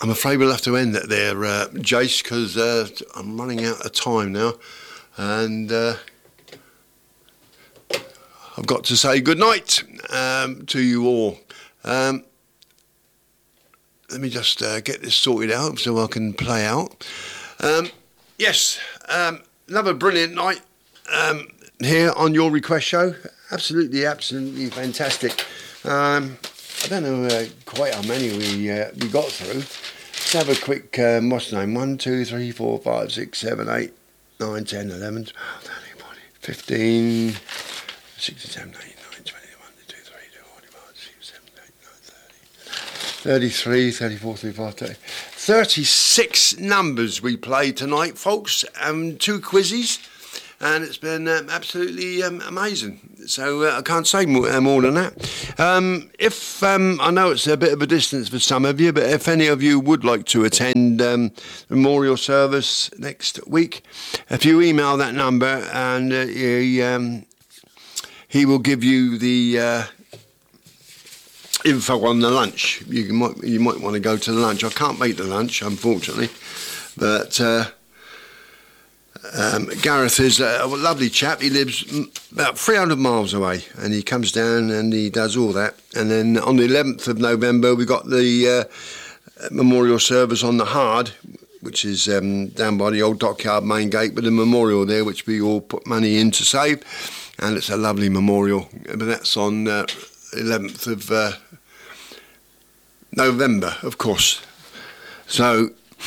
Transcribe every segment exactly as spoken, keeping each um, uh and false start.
I'm afraid we'll have to end it there, uh, Jace, because uh, I'm running out of time now, and uh, I've got to say good night um, to you all. Um, let me just uh, get this sorted out so I can play out. Um, yes, um, another brilliant night um, here on Your Request Show. Absolutely, absolutely fantastic. Um, I don't know uh, quite how many we uh, we got through. Let's have a quick, um, what's the name? one, two, three, four, five, six, seven, eight, nine, ten, eleven, twelve, thirteen, fourteen, fifteen, sixteen, seventeen, eighteen, nineteen, twenty, twenty-one, twenty-two, twenty-three, twenty-four, twenty-five, thirty-three, thirty-four, thirty-five, thirty, thirty-six numbers we played tonight, folks, um, two quizzes. And it's been um, absolutely um, amazing. So uh, I can't say more, uh, more than that. Um, if um, I know it's a bit of a distance for some of you, but if any of you would like to attend um, the memorial service next week, if you email that number, and uh, he, um, he will give you the uh, info on the lunch. You might you might want to go to the lunch. I can't make the lunch, unfortunately, but. Uh, Um, Gareth is a lovely chap. He lives about three hundred miles away, and he comes down and he does all that. And then on the eleventh of November, we got the uh, memorial service on the Hard, which is um, down by the old dockyard main gate, with a memorial there, which we all put money in to save. And it's a lovely memorial. But that's on uh, eleventh of uh, November, of course. So...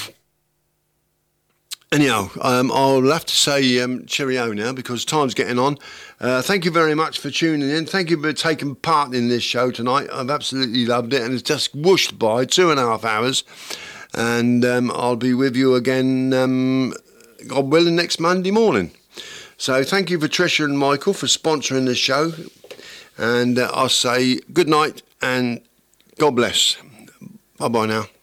Anyhow, um, I'll have to say um, cheerio now because time's getting on. Uh, thank you very much for tuning in. Thank you for taking part in this show tonight. I've absolutely loved it, and it's just whooshed by two and a half hours. And um, I'll be with you again, um, God willing, next Monday morning. So thank you, Patricia and Michael, for sponsoring this show. And uh, I'll say good night and God bless. Bye-bye now.